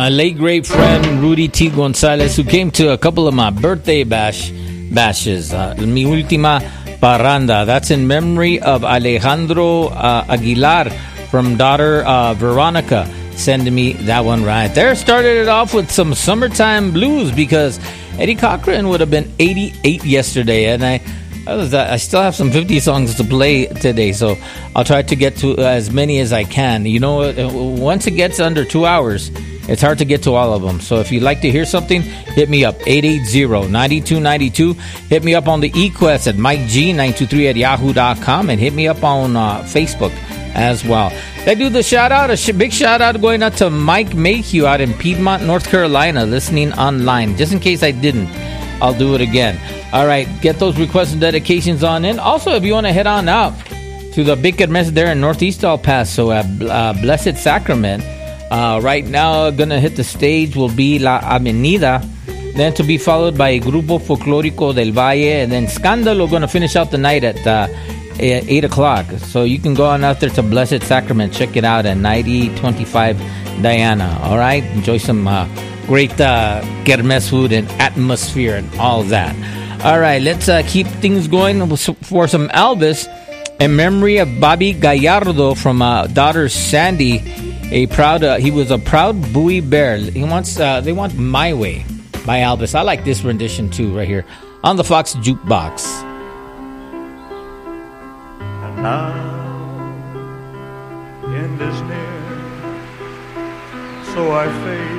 my late great friend Rudy T. Gonzalez, who came to a couple of my birthday bashes. Mi última parranda. That's in memory of Alejandro Aguilar from daughter Veronica. Sending me that one right there. Started it off with some summertime blues because Eddie Cochran would have been 88 yesterday, and I still have some 50 songs to play today, so I'll try to get to as many as I can. You know, once it gets under 2 hours, it's hard to get to all of them. So if you'd like to hear something, hit me up, 880-9292. Hit me up on the eQuest at MikeG923 at yahoo.com, and hit me up on Facebook as well. I do the shout out, a big shout out going out to Mike Mayhew out in Piedmont, North Carolina, listening online. Just in case I didn't, I'll do it again. All right, get those requests and dedications on in. Also, if you want to head on out to the Big Kermés there in Northeast El Paso at Blessed Sacrament, right now going to hit the stage will be La Avenida, then to be followed by Grupo Folclórico del Valle, and then Scándalo going to finish out the night at 8 o'clock. So you can go on out there to Blessed Sacrament, check it out at 9025 Diana. All right, enjoy some great Kermés food and atmosphere and all that. All right, let's keep things going for some Elvis in memory of Bobby Gallardo from daughter Sandy. He was a proud Bowie Bear. They want My Way by Elvis. I like this rendition too, right here on the Fox Jukebox. And now, end is near, so I fade